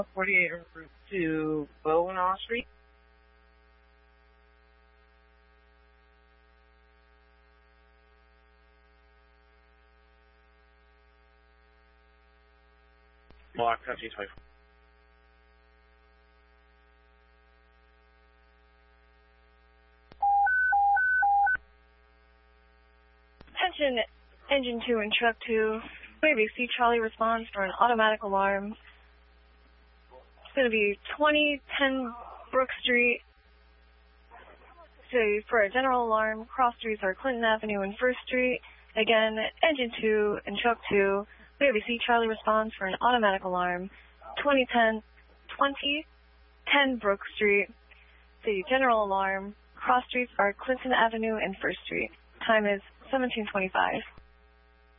48 en route to Bowenall Street. Block 25. Attention, Engine 2 and Truck 2. ABC Charlie responds for an automatic alarm. It's going to be 2010 Brook Street. So for a general alarm, cross streets are Clinton Avenue and 1st Street. Again, Engine 2 and Truck 2. ABC Charlie responds for an automatic alarm. 2010 Brook Street. The general alarm, cross streets are Clinton Avenue and 1st Street. Time is 17:25.